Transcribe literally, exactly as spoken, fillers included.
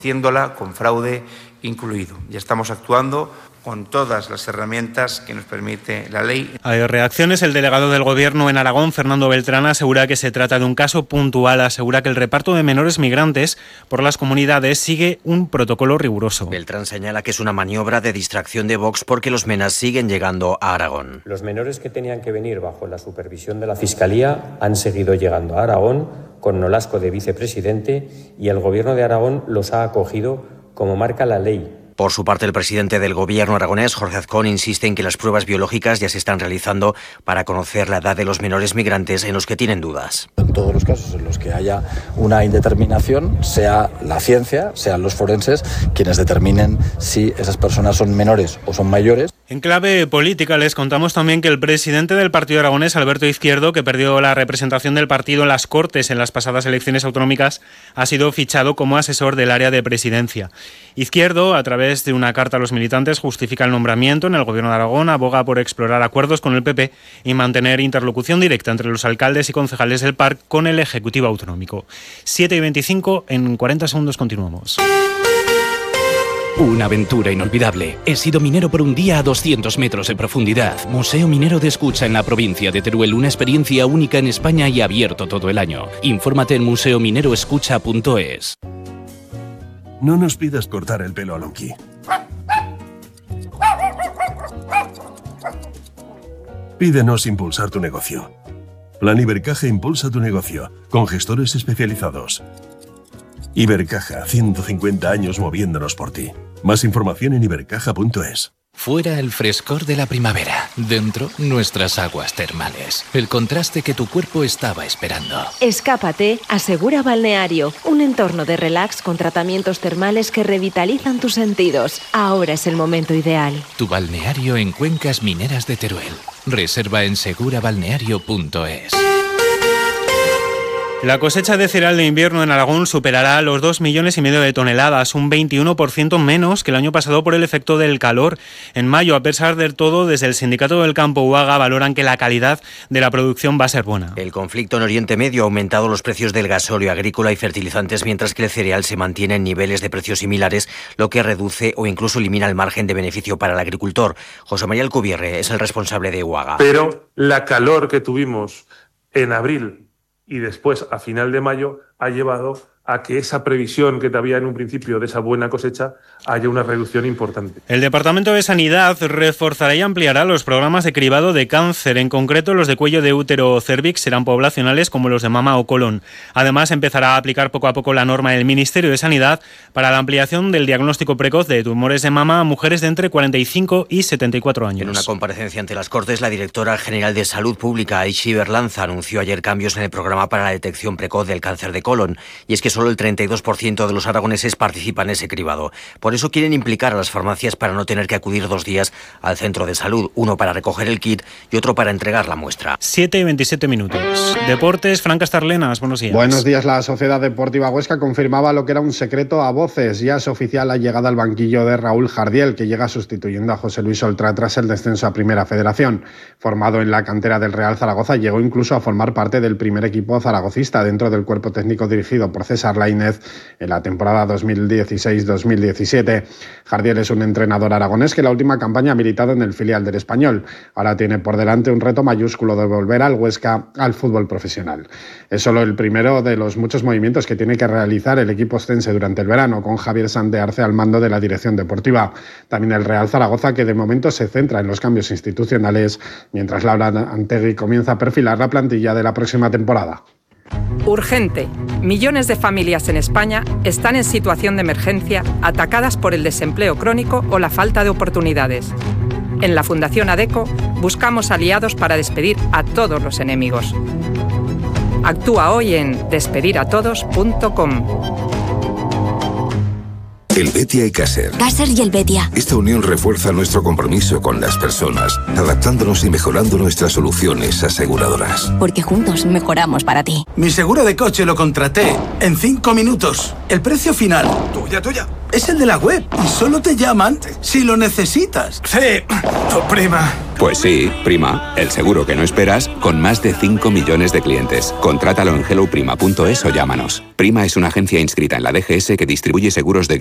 haciéndola con fraude incluido. Ya estamos actuando con todas las herramientas que nos permite la ley. Hay reacciones. El delegado del Gobierno en Aragón, Fernando Beltrán, asegura que se trata de un caso puntual. Asegura que el reparto de menores migrantes por las comunidades sigue un protocolo riguroso. Beltrán señala que es una maniobra de distracción de Vox porque los menas siguen llegando a Aragón. Los menores que tenían que venir bajo la supervisión de la Fiscalía han seguido llegando a Aragón con Nolasco de vicepresidente y el Gobierno de Aragón los ha acogido como marca la ley. Por su parte, el presidente del Gobierno aragonés, Jorge Azcón, insiste en que las pruebas biológicas ya se están realizando para conocer la edad de los menores migrantes en los que tienen dudas. En todos los casos en los que haya una indeterminación, sea la ciencia, sean los forenses quienes determinen si esas personas son menores o son mayores. En clave política les contamos también que el presidente del partido aragonés, Alberto Izquierdo, que perdió la representación del partido en las Cortes en las pasadas elecciones autonómicas, ha sido fichado como asesor del área de presidencia. Izquierdo, a través de una carta a los militantes, justifica el nombramiento en el Gobierno de Aragón, aboga por explorar acuerdos con el P P y mantener interlocución directa entre los alcaldes y concejales del P A R C con el Ejecutivo Autonómico. siete y veinticinco, en cuarenta segundos continuamos. Una aventura inolvidable. He sido minero por un día a doscientos metros de profundidad. Museo Minero de Escucha en la provincia de Teruel. Una experiencia única en España y abierto todo el año. Infórmate en museo minero escucha punto es. No nos pidas cortar el pelo a Loki. Pídenos impulsar tu negocio. Plan Ibercaja impulsa tu negocio, con gestores especializados. Ibercaja, ciento cincuenta años moviéndonos por ti. Más información en ibercaja punto es. Fuera el frescor de la primavera, dentro nuestras aguas termales. El contraste que tu cuerpo estaba esperando. Escápate a Segura Balneario, un entorno de relax con tratamientos termales que revitalizan tus sentidos. Ahora es el momento ideal. Tu balneario en Cuencas Mineras de Teruel. Reserva en segura balneario punto es. La cosecha de cereal de invierno en Aragón superará los dos millones y medio de toneladas, un veintiuno por ciento menos que el año pasado por el efecto del calor. En mayo, a pesar de todo, desde el Sindicato del Campo Uaga valoran que la calidad de la producción va a ser buena. El conflicto en Oriente Medio ha aumentado los precios del gasóleo agrícola y fertilizantes, mientras que el cereal se mantiene en niveles de precios similares, lo que reduce o incluso elimina el margen de beneficio para el agricultor. José María Alcubierre es el responsable de Uaga. Pero la calor que tuvimos en abril y después, a final de mayo, ha llevado a que esa previsión que había en un principio de esa buena cosecha haya una reducción importante. El Departamento de Sanidad reforzará y ampliará los programas de cribado de cáncer. En concreto, los de cuello de útero o cérvix serán poblacionales como los de mama o colon. Además, empezará a aplicar poco a poco la norma del Ministerio de Sanidad para la ampliación del diagnóstico precoz de tumores de mama a mujeres de entre cuarenta y cinco y setenta y cuatro años. En una comparecencia ante las Cortes, la directora general de Salud Pública, Aichi Berlanza, anunció ayer cambios en el programa para la detección precoz del cáncer de colon. Y es que solo el treinta y dos por ciento de los aragoneses participan en ese cribado. Por eso quieren implicar a las farmacias para no tener que acudir dos días al centro de salud, uno para recoger el kit y otro para entregar la muestra. siete y veintisiete minutos. Deportes, Fran Castarlenas, buenos días. Buenos días. La Sociedad Deportiva Huesca confirmaba lo que era un secreto a voces. Ya es oficial la llegada al banquillo de Raúl Jardiel, que llega sustituyendo a José Luis Oltra tras el descenso a Primera Federación. Formado en la cantera del Real Zaragoza, llegó incluso a formar parte del primer equipo zaragocista dentro del cuerpo técnico dirigido por César Lainez en la temporada dos mil dieciséis dos mil diecisiete. Jardiel es un entrenador aragonés que la última campaña ha militado en el filial del Español. Ahora tiene por delante un reto mayúsculo de volver al Huesca al fútbol profesional. Es solo el primero de los muchos movimientos que tiene que realizar el equipo ostense durante el verano, con Javier Sandearce al mando de la dirección deportiva. También el Real Zaragoza, que de momento se centra en los cambios institucionales, mientras Laura Antegui comienza a perfilar la plantilla de la próxima temporada. Urgente. Millones de familias en España están en situación de emergencia, atacadas por el desempleo crónico o la falta de oportunidades. En la Fundación ADECO buscamos aliados para despedir a todos los enemigos. Actúa hoy en despedir a todos punto com. Helvetia y Caser. Caser y Helvetia. Esta unión refuerza nuestro compromiso con las personas, adaptándonos y mejorando nuestras soluciones aseguradoras. Porque juntos mejoramos para ti. Mi seguro de coche lo contraté en cinco minutos. El precio final. Tuya, tuya. es el de la web y solo te llaman si lo necesitas. Sí, tu prima. Pues sí, Prima, el seguro que no esperas con más de cinco millones de clientes. Contrátalo en hello prima punto es o llámanos. Prima es una agencia inscrita en la D G S que distribuye seguros de